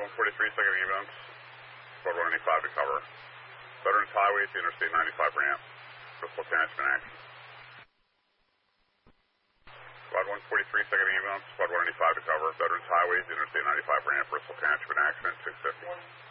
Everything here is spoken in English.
143, second ambulance. Squad 185 to cover. Veterans Highway to Interstate 95 ramp. Bristol Management action. Squad 143, second ambulance. Squad 185 to cover. Veterans Highway to Interstate 95 ramp. Bristol Management action at 650.